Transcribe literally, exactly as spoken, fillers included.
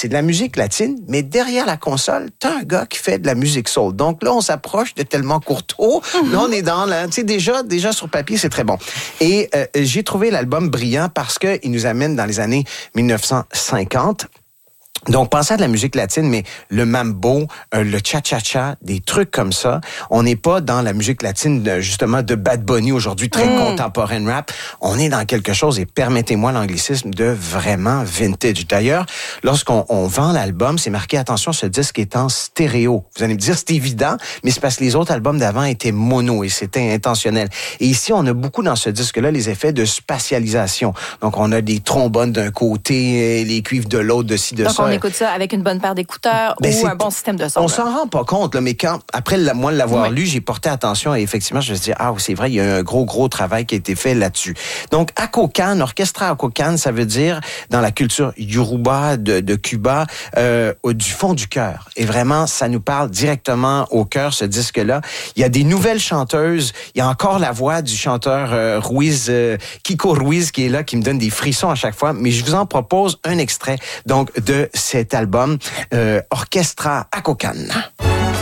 c'est de la musique latine, mais derrière la console, t'as un gars qui fait de la musique soul. Donc là, on s'approche de Tellement Courteau. Mm-hmm. Là, on est dans la, tu sais, déjà, déjà sur papier, c'est très bon. Et euh, j'ai trouvé l'album brillant parce que il nous amène dans les années dix-neuf cent cinquante. Donc, pensez à de la musique latine, mais le mambo, euh, le cha-cha-cha, des trucs comme ça. On n'est pas dans la musique latine, justement, de Bad Bunny aujourd'hui, très mmh. contemporaine rap. On est dans quelque chose, et permettez-moi l'anglicisme, de vraiment vintage. D'ailleurs, lorsqu'on on vend l'album, c'est marqué, attention, ce disque est en stéréo. Vous allez me dire, c'est évident, mais c'est parce que les autres albums d'avant étaient mono et c'était intentionnel. Et ici, on a beaucoup dans ce disque-là les effets de spatialisation. Donc, on a des trombones d'un côté, les cuivres de l'autre, de ci, de Donc, ça. On écoute ça avec une bonne paire d'écouteurs ben ou un bon système de son. On là. s'en rend pas compte, là, mais quand, après la, moi l'avoir oui. lu, j'ai porté attention et effectivement, je me suis dit, ah, c'est vrai, il y a un gros, gros travail qui a été fait là-dessus. Donc, Akokan, Orchestra Akokan, ça veut dire, dans la culture Yoruba de, de Cuba, euh, du fond du cœur. Et vraiment, ça nous parle directement au cœur, ce disque-là. Il y a des nouvelles chanteuses. Il y a encore la voix du chanteur euh, Ruiz, euh, Kiko Ruiz, qui est là, qui me donne des frissons à chaque fois. Mais je vous en propose un extrait, donc, de cet album, euh, Orchestra Akokan.